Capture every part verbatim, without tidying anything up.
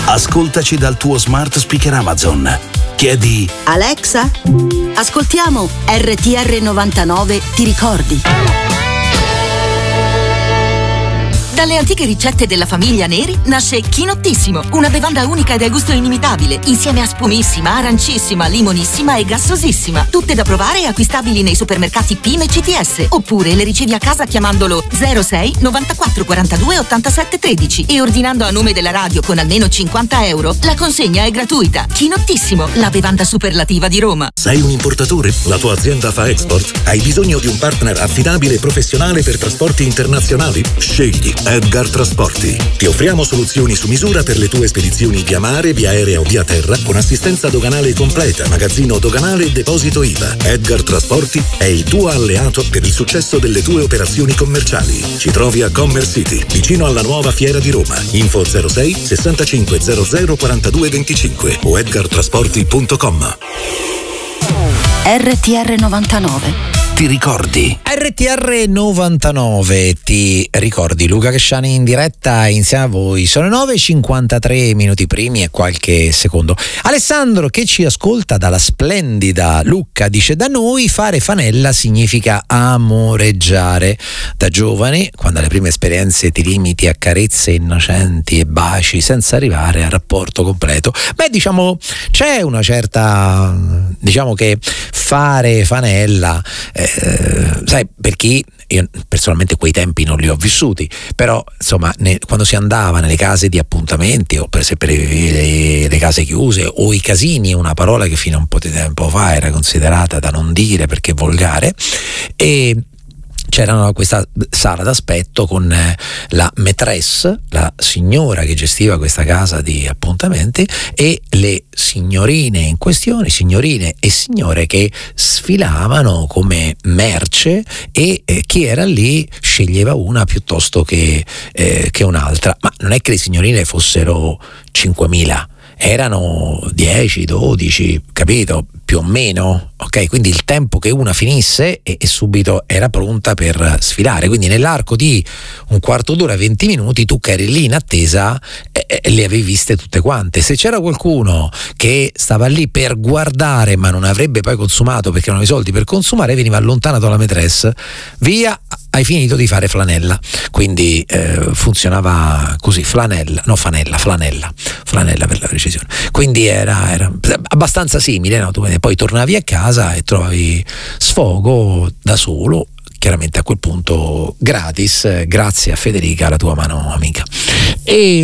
Ascoltaci dal tuo smart speaker Amazon. Chiedi: Alexa, ascoltiamo R T R novantanove, ti ricordi? Dalle antiche ricette della famiglia Neri nasce Chinottissimo, una bevanda unica e dal gusto inimitabile, insieme a spumissima, arancissima, limonissima e gassosissima. Tutte da provare e acquistabili nei supermercati P I M e C T S. Oppure le ricevi a casa chiamandolo zero sei novantaquattro quarantadue ottantasette tredici e ordinando a nome della radio con almeno cinquanta euro. La consegna è gratuita. Chinottissimo, la bevanda superlativa di Roma. Sei un importatore? La tua azienda fa export? Hai bisogno di un partner affidabile e professionale per trasporti internazionali? Scegli Edgar Trasporti. Ti offriamo soluzioni su misura per le tue spedizioni via mare, via aerea o via terra, con assistenza doganale completa, magazzino doganale e deposito I V A. Edgar Trasporti è il tuo alleato per il successo delle tue operazioni commerciali. Ci trovi a Commerce City, vicino alla nuova fiera di Roma. Info zero sei sessantacinque zero zero quarantadue venticinque o edgar trasporti punto com. R T R novantanove. Ti ricordi? R T R novantanove, ti ricordi? Luca Casciani in diretta insieme a voi. Sono nove e cinquantatré minuti primi e qualche secondo. Alessandro, che ci ascolta dalla splendida Lucca, dice: da noi fare fanella significa amoreggiare. Da giovane, quando alle prime esperienze ti limiti a carezze innocenti e baci senza arrivare al rapporto completo. Beh, diciamo, c'è una certa, diciamo che fare fanella, eh, sai, per chi, io personalmente quei tempi non li ho vissuti, però insomma ne, quando si andava nelle case di appuntamenti o per esempio le, le case chiuse o i casini, una parola che fino a un po' di tempo fa era considerata da non dire perché volgare, e c'era questa sala d'aspetto con la maîtresse, la signora che gestiva questa casa di appuntamenti, e le signorine in questione, signorine e signore che sfilavano come merce, e eh, chi era lì sceglieva una piuttosto che, eh, che un'altra. Ma non è che le signorine fossero cinquemila, erano dieci, dodici, capito? Più o meno, ok? Quindi il tempo che una finisse e, e subito era pronta per sfilare. Quindi nell'arco di un quarto d'ora, venti minuti, tu che eri lì in attesa eh, eh, le avevi viste tutte quante. Se c'era qualcuno che stava lì per guardare ma non avrebbe poi consumato perché non avevi soldi per consumare, veniva allontanato dalla maîtresse. Via, hai finito di fare flanella. Quindi eh, funzionava così, flanella, no fanella, flanella, flanella per la precisione. Quindi era, era abbastanza simile, no? Tu poi tornavi a casa e trovavi sfogo da solo, chiaramente a quel punto gratis, grazie a Federica, la tua mano amica. E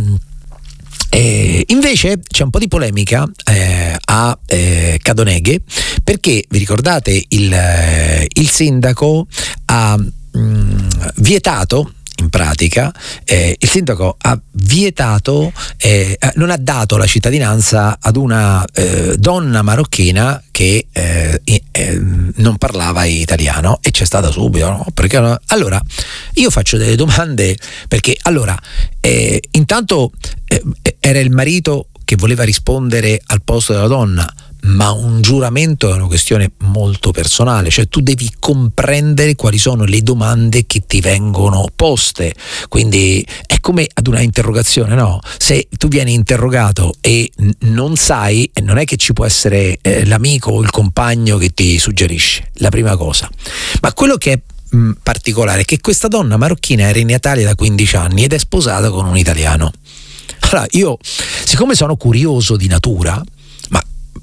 Eh, invece c'è un po' di polemica eh, a eh, Cadoneghe, perché vi ricordate il, eh, il sindaco ha mh, vietato, in pratica eh, il sindaco ha vietato, eh, non ha dato la cittadinanza ad una eh, donna marocchina che eh, eh, non parlava italiano, e c'è stata subito, no? Perché allora io faccio delle domande, perché allora eh, intanto eh, era il marito che voleva rispondere al posto della donna, ma un giuramento è una questione molto personale, cioè tu devi comprendere quali sono le domande che ti vengono poste, quindi è come ad una interrogazione, no? Se tu vieni interrogato e n- non sai, non è che ci può essere eh, l'amico o il compagno che ti suggerisce, la prima cosa. Ma quello che è mh, particolare è che questa donna marocchina era in Italia da quindici anni ed è sposata con un italiano. Allora io, siccome sono curioso di natura, ma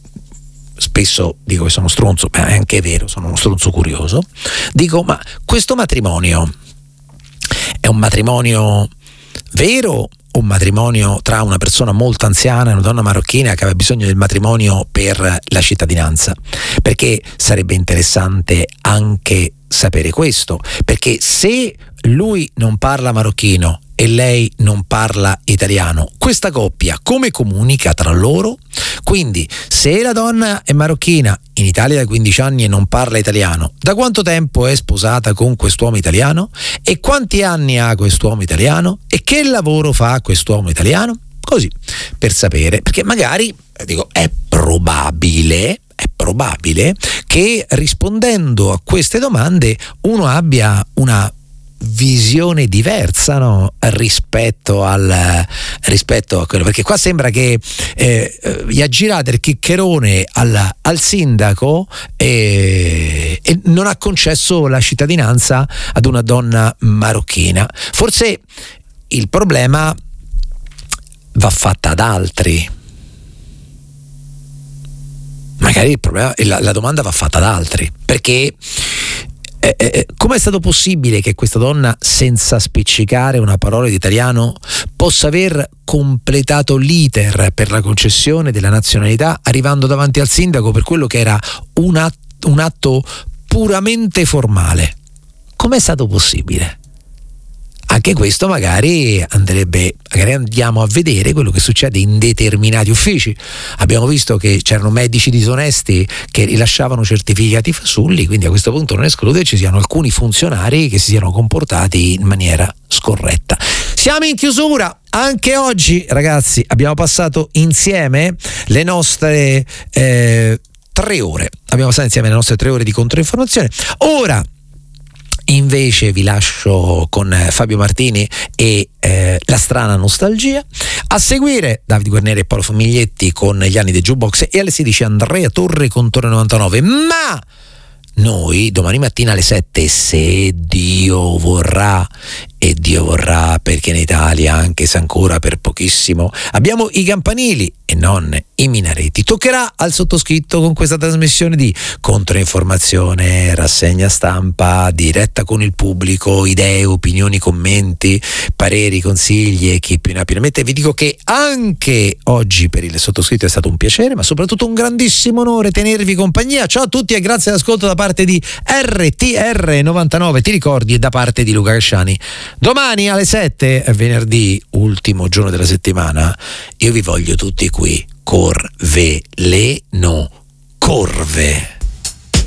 spesso dico che sono stronzo, ma è anche vero, sono uno stronzo curioso, dico: ma questo matrimonio è un matrimonio vero o un matrimonio tra una persona molto anziana e una donna marocchina che aveva bisogno del matrimonio per la cittadinanza? Perché sarebbe interessante anche sapere questo, perché se lui non parla marocchino e lei non parla italiano, questa coppia come comunica tra loro? Quindi se la donna è marocchina, in Italia da quindici anni e non parla italiano, da quanto tempo è sposata con quest'uomo italiano? E quanti anni ha quest'uomo italiano? E che lavoro fa quest'uomo italiano? Così, per sapere, perché magari, dico, è probabile è probabile che rispondendo a queste domande uno abbia una visione diversa, no? rispetto al rispetto a quello, perché qua sembra che eh, gli aggirate il chiccherone al, al sindaco e, e non ha concesso la cittadinanza ad una donna marocchina. Forse il problema va fatta ad altri, magari il problema, la, la domanda va fatta ad altri, perché Eh, eh, com'è stato possibile che questa donna, senza spiccicare una parola di italiano, possa aver completato l'iter per la concessione della nazionalità arrivando davanti al sindaco per quello che era un atto, un atto puramente formale? Com'è stato possibile? Anche questo magari andrebbe, magari andiamo a vedere quello che succede in determinati uffici. Abbiamo visto che c'erano medici disonesti che rilasciavano certificati fasulli, quindi a questo punto non esclude che ci siano alcuni funzionari che si siano comportati in maniera scorretta. Siamo in chiusura. Anche oggi, ragazzi, abbiamo passato insieme le nostre eh, tre ore. Abbiamo passato insieme le nostre tre ore di controinformazione. Ora invece vi lascio con Fabio Martini e eh, La strana nostalgia. A seguire Davide Guarneri e Paolo Famiglietti con Gli anni del Jukebox, e alle sedici Andrea Torre con Torre novantanove. Ma noi domani mattina alle sette, se Dio vorrà, e Dio vorrà, perché in Italia, anche se ancora per pochissimo, abbiamo i campanili e non i minareti, toccherà al sottoscritto con questa trasmissione di controinformazione, rassegna stampa, diretta con il pubblico, idee, opinioni, commenti, pareri, consigli e chi più ne ha più ne mette. Vi dico che anche oggi per il sottoscritto è stato un piacere, ma soprattutto un grandissimo onore tenervi compagnia. Ciao a tutti e grazie all'ascolto da parte di R T R novantanove, ti ricordi, e da parte di Luca Casciani. Domani alle sette, venerdì, ultimo giorno della settimana, io vi voglio tutti qui. Corveleno, corve.